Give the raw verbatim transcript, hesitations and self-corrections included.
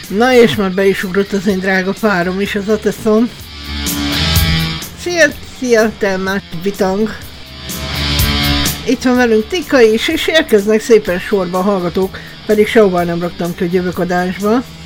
Na és már be is ugrott az én drága párom is az Ateszon. Szia, szia, Telmás Vitang. Itt van velünk Tika is, és érkeznek szépen sorba a hallgatók, pedig sehová nem raktam ki, hogy jövök adásba.